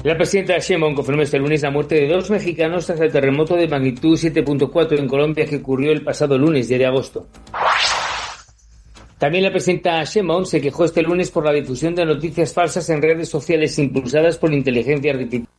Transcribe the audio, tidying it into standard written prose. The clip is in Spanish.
La presidenta Sheinbaum confirmó este lunes la muerte de 2 mexicanos tras el terremoto de magnitud 7.4 en Colombia que ocurrió el pasado lunes, 10 de agosto. También la presidenta Sheinbaum se quejó este lunes por la difusión de noticias falsas en redes sociales impulsadas por inteligencia artificial.